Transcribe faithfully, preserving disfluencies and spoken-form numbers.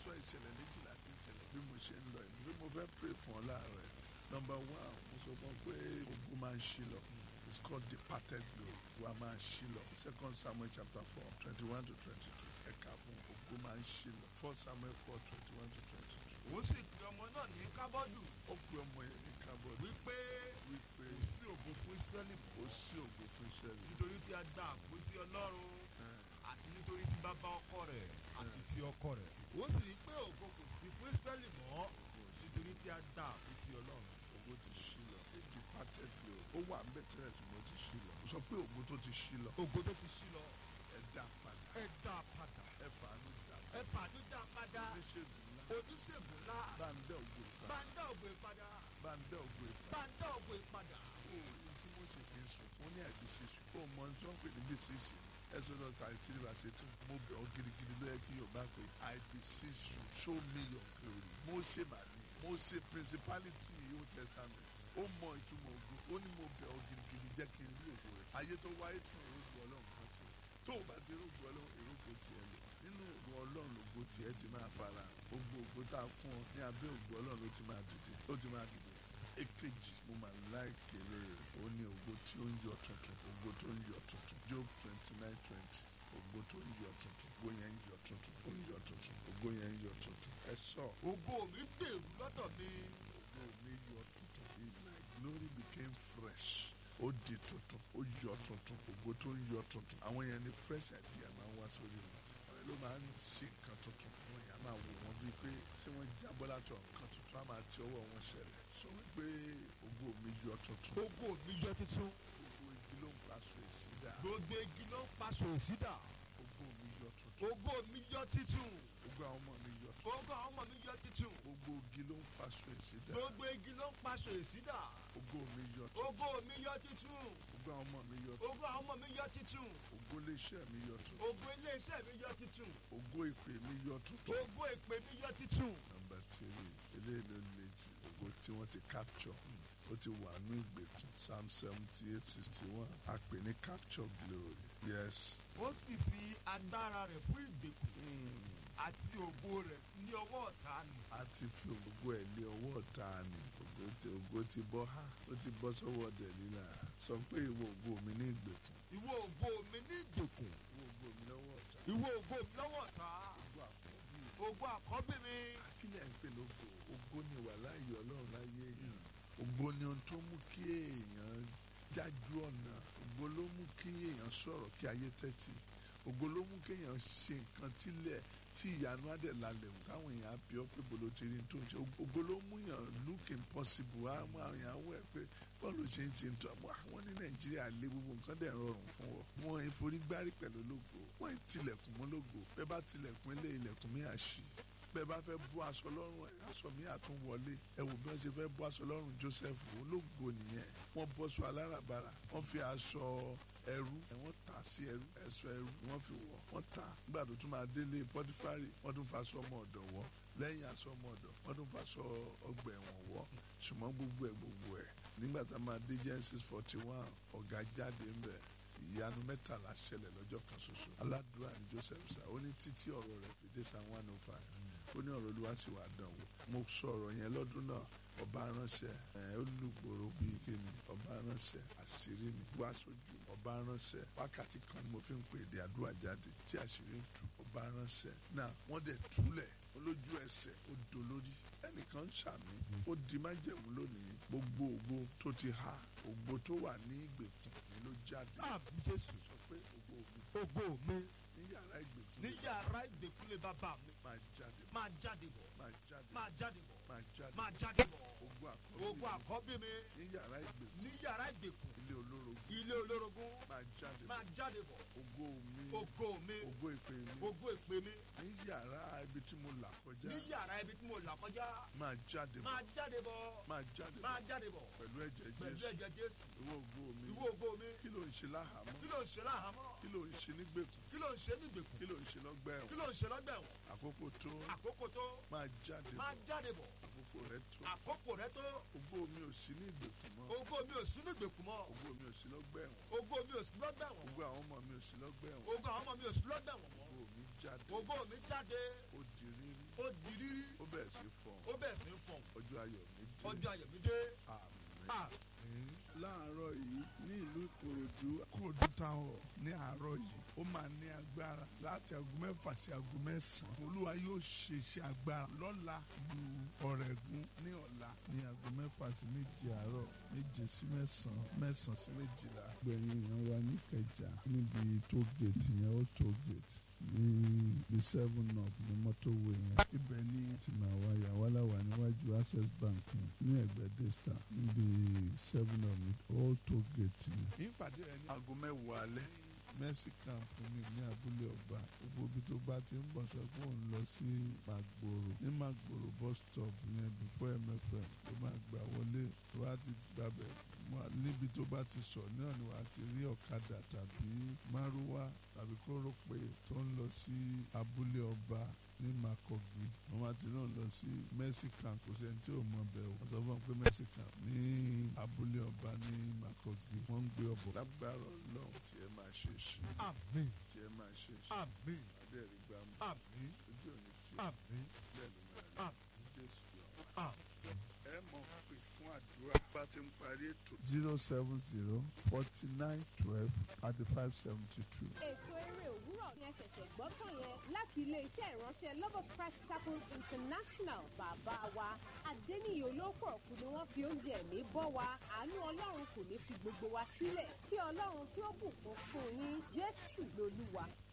sọ ìṣẹ̀lẹ̀ méjìlá tí ń ṣẹlẹ̀ bí mo ṣe ń lọ yìí bí mo fẹ́ pray fún ọ láàárọ̀ number one mo sọ fún ọ pé ogun máa ń ṣí lọ. It's called departed glory. Wa máa ṣí lọ. Second Samuel chapter four twenty-one to twenty-two. Ẹ̀ka fún ogun máa ń ṣí lọ. First Samuel four twenty-one to twenty-two. Ó sì pe ọmọ náà ní kábọ́dù. Ó pe ọmọ yẹn ní kábọ́dù. Wípé wípé kò sí ògo fún Ísírẹ́lì. Kò sí ògo fún Ísírẹ́lì. Nítorí tí a dá àpótí Ọlọ́run àti nítorí tí bàbá ọkọ rẹ̀ àti ti ọkọ rẹ̀. Ó sì rí pé ògo kò sí fún Ísírẹ́lì mọ́ nítorí tí a dá àpótí Ọlọ́run. Ògo ti ṣí lọ. Departed glory. Ó wà ń bẹ̀tẹ̀rẹ̀ ṣùgbọ́n ó ti ṣí lọ. Ó sọ pé ògo tó ti ṣí lọ. Ògo tó ti ṣí lọ. Ẹ dá padà. Ẹ dá padà. Ẹ fàánú dá. Ẹ fàánú dá padà. Oníṣègùn ńlá. Oníṣègùn ńlá. Bá ń dá ògo ìpadà. Bá ń dá ògo ìpadà. Bá ń dá ògo ìpadà. Bá ń dá ògo ìpadà. Ó ní tí mo ṣe fi ń sùn. Mo ní àgbèsísù. Ó mọ tí wọ́n pè ní bísísì. Exodus thirty three verse eighteen. Mo bẹ̀ ọ́ gidigidi ló yẹ kí Yorùbá pé I beseech you show me your glory. Mósè màní. Mósè principality Old Testament. Ó mọ ìtumọ̀ ogun. Ó ní mo bẹ̀ ọ́ gidigidi jẹ́ kí n rí ògo rẹ̀. Ayé tó wáyé tí ògo Ọlọ́run kan sí. Tó o bá ti rógo Ọlọ́run èrògo tiẹ̀ lọ. Nínú ògo Ọlọ́run lògo tiẹ̀ ti máa fara. Gbogbo ògo tá a fún ọ ní abẹ́ ògo Ọlọ́run ló ti máa dìde. Ló ti máa dìde. Èkejì mo máa láìkèrè ó ní ògo tí ó ń yọ tuntun. Ògo tó ń yọ tuntun. Job twenty nine twenty. Ògo tó ń yọ tuntun. Ògo yẹn ń yọ tuntun. Ó ń yọ tuntun. Ògo yẹn ń yọ tuntun. Ẹ sọ. Ògo mi gbèrú lọ́dọ̀ mi. Ògo mi yọ tuntun. My glory became fresh. Ó di tuntun. Ó yọ tuntun. Ògo tó ń yọ tuntun. Àwọn yẹn ni fresh idea máa ń wá sórí wọn. Àwọn ló máa ń ṣe nǹkan tuntun. Àwọn èèyàn máa wò wọ́n bíi pé ṣé wọ́n jábọ́ látọ̀ nǹkan tuntun á máa ti ọwọ́ wọn ṣẹlẹ̀. Sọ wípé ògo mi yọ tuntun. Ògo mi yọ tuntun. Gbogbo igi ló ń paṣọ èsì dà. Gbogbo igi ló ń paṣọ èsì dà. Ògo mi yọ tuntun. Ògo mi yọ tuntun. Gbogbo àwọn ọmọ mi yọ tuntun. Ògo àwọn ọmọ mi yọ tuntun. Gbogbo igi ló ń paṣọ èsì dà. Gbogbo igi ló ń paṣọ èsì dà. Ògo mi yọ tuntun. Ògo mi yọ tuntun. Gbogbo àwọn ọmọ mi yọ tuntun. Ògo àwọn ọmọ mi yọ tuntun. Ògo iléeṣẹ́ mi yọ tuntun. Ògo iléeṣẹ́ mi yọ tuntun. Ògo ìpè mi yọ tuntun. Ògo ìpè mi yọ tuntun. Nọ́mbà three eléyìí ló le jù. Ògo tí wọ́n ti capture. Ó ti wà ní ìgbèkùn. Psalm seventy eight sixty one. A pè ní capture glory. Yes. Ó sì fi agbára rẹ̀ fún ìgbèkùn àti ògo rẹ̀ ní ọwọ́ ọ̀tá ni. A ti fi ògo ẹ̀ lé ọwọ́ ọ̀tá ni. Ògo ti ògo ti bọ́ há. Ó ti bọ́ sọ́wọ́ Dẹ̀lílà. Sọ pé ìwọ ògo mi ní ìgbèkùn. Ìwọ ògo mi ní ìgbèkùn. Ìwọ ògo mi lọ́wọ́ ọ̀tá. Ìwọ ògo mi lọ́wọ́ ọ̀tá. Ògo àkọ́bí. Ògo àkọ́bí mi. Akílẹ̀ ń pè lógo. Ògo ni wà láàyè Ọlọ́run láyé yìí. Ògo ni ohun tó mú kí èèyàn jájú ọ̀nà. Ògo ló mú kí èèyàn sọ̀rọ̀ kí ayé tẹ́tí. Ògo ló mú kí èèyàn ṣe nǹkan tílẹ̀ tí ìyanu adẹ̀ lálẹ́ wò táwọn èèyàn á bí ọ pé bolo ti rí tó ń ṣe. Ògo ló mú yàn look impossible. Àwọn èèyàn wọ̀ ẹ́ pé bọ́ọ̀lù ṣe ń ṣe ń tọ́ àwọn ní Nàìjíríà lé gbogbo nǹkan dẹ̀ rọrùn fún ọ. Wọ́n ń forí gbárí pẹ̀lú ológo. Wọ́n ń tilẹ̀kùn mọ́ ológo. Bẹ́ẹ̀ bá tilẹ̀kùn ilé ilẹ̀kùn mi àṣì. Bẹ́ẹ̀ bá fẹ́ bọ́ aṣọ lọ́rùn ẹ̀ aṣọ mi àtún wọlé. Ẹ wò bí wọ́n ṣe fẹ́ bọ́ aṣọ lọ́rùn Joseph ológo nìyẹn. Wọ́n bọ́ aṣọ aláràbarà. Wọ́n fi aṣọ ẹrú wọ́n tà sí ẹrú ẹ̀ṣọ́ ẹrú wọ́n fi wọ̀ wọ́n tà. Nígbà tó tún máa délé Pọ́tífárì wọ́n tún fa aṣọ ọmọ ọ̀dọ̀ wọ̀. Lẹ́yìn aṣọ ọmọ ọ̀dọ̀ wọ́n tún fa aṣọ ọgbà ẹ̀wọ̀n wọ̀. Ṣùgbọ́n gbogbo ẹ̀ gbogbo ẹ̀ nígbà tá a máa dé Genesis forty one ọ̀gá jáde ń bẹ̀. Ìyanu mẹ́tàlá ṣẹlẹ̀ lọ́jọ́ kan ṣoṣo. Aládùúrà ní Joseph sá ó ní títí ọ̀rọ̀ rẹ̀ fi dé Psalm one oh five. Ó ní ọ̀rọ̀ Olúwa sì wà dán wò. Mo sọ ọ̀rọ̀ yẹn lọ́dún náà ọba ránṣẹ́ ẹ̀ olùgbòrò bíi kíni ọba ránṣẹ́ àṣírí ni wá sójú ọba ránṣẹ́ wákàtí kan ni mo fi ń pè èdè àdúrà jáde tí àṣírí ń tú ọba ránṣẹ́ náà wọ́n dẹ̀ túlẹ̀ olójú ẹsẹ̀ ó dolórí ẹnìkan ń ṣàmì ó di májẹ̀mú lónìí gbogbo ògo tó ti há ògo tó wà ní ìgbèkùn ni ló jáde. Àbí Jésù sọ pé ògo mi. Ògo mi. ní yàrá ìgbèkùn. ní yàrá ìgbèkùn lé bàbá mi. máa jáde. máa jáde bọ̀. máa jáde. máa jáde bọ̀. máa jáde. máa jáde bọ̀. ògo àkọ́bí. ògo àkọ́bí mi. ní yàrá ìgbèkùn. ní yàrá ìgbèkùn. ilé olórogún. ilé olórogún. máa jáde. máa jáde bọ̀. ògo mi. ògo mi. ògo ìpè mi. ògo ìpè mi. ní yàrá ibi tí mo là kọjá. ní yàrá ibi tí mo là kọjá. máa jáde bọ̀. máa jáde bọ̀. máa jáde bọ̀. máa jáde bọ̀. pẹ̀lú ẹ̀jẹ̀ pẹ̀lú Jésù. ẹ̀jẹ̀ Jésù. ìwọ ògo mi. ìwọ ògo mi. kí ló ń ṣe láhàámọ́. kí ló ń ṣe láhàámọ́. kí ló ń ṣe nígbèkùn. kí ló ń ṣe nígbèkùn. kí ló ń ṣe lọ́gbà kí ẹ̀wọ̀n. ló ń ṣe lọ́gbà ẹ̀wọ̀n. àkókò tó. àkókò tó. máa jáde bọ̀. máa jáde bọ̀. àkókò rẹ tó. àkókò rẹ tó. ògo mi ò sí ní ìgbèkùn mọ́. ògo mi ò sí nígbèkùn mọ́. ògo mi ò sí lọ́gbà ẹ̀wọ̀n. ògo mi ò sí lọ́gbà ẹ̀wọ̀n. ògo àwọn ọmọ mi ò sí lọ́gbà ẹ̀wọ̀n. ògo àwọn ọmọ mi ò sí lọ́gbà ẹ̀wọ̀n mọ́. ògo mi jáde. ògo mi jáde. ó di rírí. ó di rírí. ó bẹ̀rẹ̀ sí fọ̀n. ó bẹ̀rẹ̀ sí fọ̀n. ọjọ́ ayọ̀ mi dé. ọjọ́ ayọ̀ mi dé. àmín. àmín. láàárọ̀ yìí ní ìlú Ìkòròdú Ìkòròdú táwọn ní àárọ̀ yìí ó máa ní agbára láti aago mẹ́fà sí aago mẹ́sàn-án. Olúwa yóò ṣe iṣẹ́ agbára lọ́la lu Ọ̀rẹ́gùn ní ọ̀la ní aago mẹ́fà sí méje àárọ̀ méje sí mẹ́sàn-án mẹ́sàn-án sí méjìlá. gbẹ̀yìn ìyẹn wa ní Ìkẹjà níbi tógèètì yẹn ó tógèètì ní the seven up ní mọ́tòwé yẹn. ibẹ̀ ní tìmọ̀wá yàwálàwà níwájú Access Bank ní ẹ̀gbẹ́ desta níbi seven up ní ó tógèètì yẹn. ní ìpàdé rẹ ní aago mẹ́wàá alẹ́ mercy camp mi ní abúlé ọba gbogbo ibi tó bá ti ń bọ̀ sọ pé òun lọ sí Magboro ní Magboro bus stop yẹn before M F M tó máa gbà wọlé tó bá ti gbàbẹ̀ níbi tó bá ti sọ náà ni wàá ti rí ọ̀kadà tàbí márúwá tàbí kórópè tó ń lọ sí abúlé ọba ní Makogi wọ́n máa ti náà lọ sí mercy camp kò sẹ́ni tí ò mọ̀ bẹ́ẹ̀ o wọ́n sọ fún wọn pé mercy camp ní abúlé ọba ní Makogi wọ́n ń gbé ọbọ̀ lágbára Ọlọ́run tí ẹ máa ṣe ṣe àmín tí ẹ máa ṣe ṣe àmín adẹ́rìí gbàmù àmín ojú òní tí àmín bẹ́ẹ̀ ló máa rí àmín Jésù lọ. àmín. ẹ mọ̀ pé fún àdúrà bá ti ń parí ètò. zero seven zero forty nine twelve thirty five seventy two. ètò eré òwúrọ̀ ní ẹsẹ̀sẹ̀ gbọ́tàn yẹn láti iléeṣẹ́ ìránṣẹ́ Love of Christ Chapel International. bàbá wa Adéníyì olóko ọ̀kú ni wọ́n fi oúnjẹ ẹ̀mí bọ́ wa. àánú Ọlọ́run kò ní fi gbogbo wa sílẹ̀. kí Ọlọ́run kí ó bùkún fún yín. Jésù lolúwa.